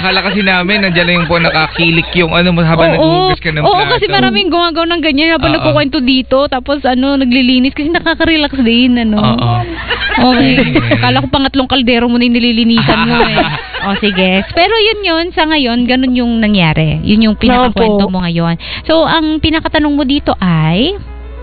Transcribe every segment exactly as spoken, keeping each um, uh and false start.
akala kasi namin nandiyan na yung po nakakilik yung ano habang naghuhugas ka ng Oo, plato. kasi maraming gumagawa ng ganyan habang Oo. nagkukwento dito. Tapos ano, naglilinis kasi nakaka-relax din. Ano. Oo. Okay. Akala ko pangatlong kaldero mo na yung nililinisan mo eh. O sige. Pero yun yun, sa ngayon, ganun yung nangyari. Yun yung pinakakwento mo ngayon. So, ang pinakatanong mo dito ay...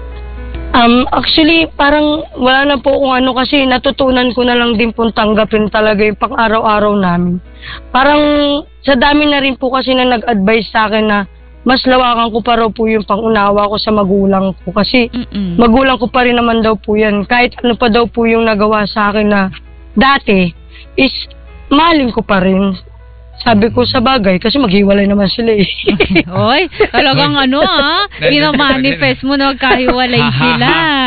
Um, actually, parang wala na po kung ano kasi natutunan ko na lang din pong tanggapin talaga yung pang-araw-araw namin. Parang sa dami na rin po kasi na nag-advise sa akin na mas lawakan ko pa raw po yung pangunawa ko sa magulang ko. Kasi Mm-mm. magulang ko pa rin naman daw po yan. Kahit ano pa daw po yung nagawa sa akin na dati is mahalin ko pa rin. Sabi ko sa bagay kasi maghiwalay naman sila eh. Oy, talagang ano ah, ina-manifest mo na magkahiwalay sila.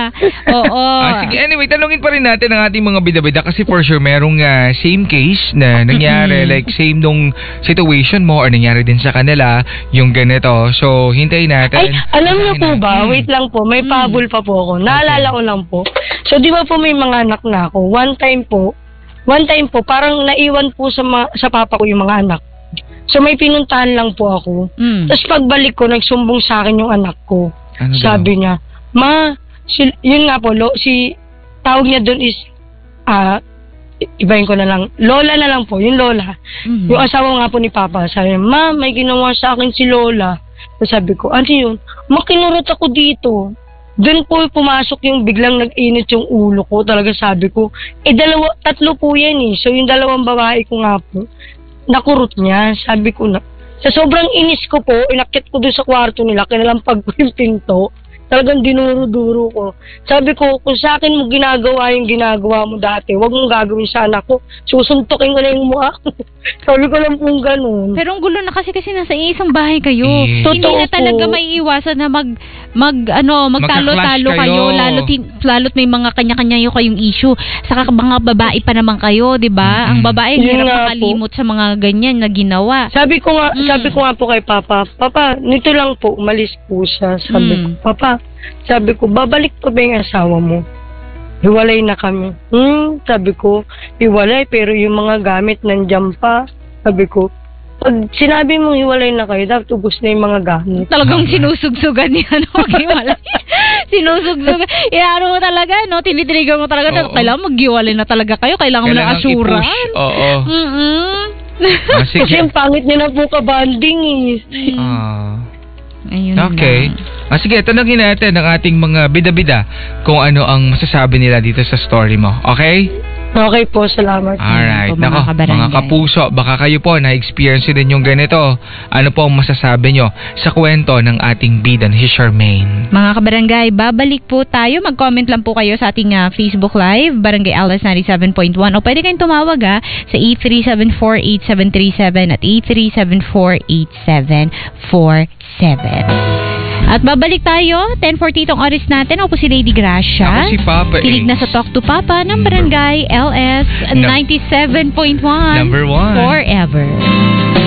Oo. Ah, sige, anyway, tanungin pa rin natin ang ating mga bida-bida kasi for sure merong uh, same case na nangyari, Mm-hmm. like same nung situation mo or nangyari din sa kanila yung ganito. So, hintayin natin. Ay, alam niyo po ba, wait lang po, may pabul pa po ako. Naalala ko lang po. So, di ba po may mga anak na ako? One time po, One time po, parang naiwan po sa, ma- sa papa ko yung mga anak. So may pinuntahan lang po ako. Mm. Tapos pagbalik ko, nagsumbong sa akin yung anak ko. Ano Sabi niya, Ma, si, yun nga po, lo, si, tawag niya doon is, ah, uh, ibahin ko na lang, Lola na lang po, yung Lola. Mm-hmm. Yung asawa nga po ni Papa, sabi niya, Ma, may ginawa sa akin si Lola. So sabi ko, ano yun? Ma, kinurot ako dito. Doon po pumasok yung biglang nag-init yung ulo ko. Talaga sabi ko, eh dalawa, tatlo po yan eh. So yung dalawang babae ko nga po, nakurot niya. Sabi ko na, sa sobrang inis ko po, inakit ko doon sa kwarto nila, kinalampag ko yung pinto. Talagang dinuro-duro ko. Sabi ko, kung sa akin mo ginagawa yung ginagawa mo dati, wag mong gagawin sa anak ko. Susuntukin ko na yung mukha ko. Sabi ko lang pong ganun. Pero ang gulo na kasi kasi nasa isang bahay kayo. Yeah. Hindi Totoo na talaga po. maiiwasan na mag mag ano, magtalo-talo Magka-clash kayo, kayo. lalo tin, lalo't may mga kanya-kanya yung kayong issue. Saka mga babae pa naman kayo, 'di ba? Ang babae Yun hirap nga po. makalimot sa mga ganyan na ginawa. Sabi ko nga, Mm. sabi ko nga po kay Papa, Papa, nito lang po, umalis po siya. Sabi Mm. ko, Papa, sabi ko, babalik pa ba yung asawa mo? Hiwalay na kami. Hmm, sabi ko, hiwalay, pero yung mga gamit nandiyan pa. Sabi ko, pag sinabi mong hiwalay na kayo, dapat ubos na yung mga gamit. Talagang sinusugsugan niya, no? Maghiwalay. Sinusugsugan. Iano mo talaga, no? Tinitirigan mo talaga. Oo. Kailangan maghiwalay na talaga kayo. Kailangan, mo ng Kailangan assurance. i-push. Oo. Mm-mm. Ah, sige. Kasi ang pangit niya na po kabanding eh. Ah. Ayun Okay. na. Ah, sige, tanongin natin ang ating mga bida-bida kung ano ang masasabi nila dito sa story mo. Okay? Okay po, salamat. Alright. po, mga Nako, kabarangay. mga kapuso, baka kayo po na-experience din yung ganito. Ano po ang masasabi nyo sa kwento ng ating bida na si Charmaine? Mga kabarangay, babalik po tayo. Mag-comment lang po kayo sa ating uh, Facebook Live, Barangay L S ninety-seven point one. O pwede kayong tumawag ha, sa eight three seven four eight seven three seven at eight three seven four eight seven four seven. At babalik tayo, ten forty itong oras natin. Ako po si Lady Gracia. Ako si Papa Kinig na Ace. sa Talk to Papa ng Barangay L S No. ninety-seven point one. Number one. Forever.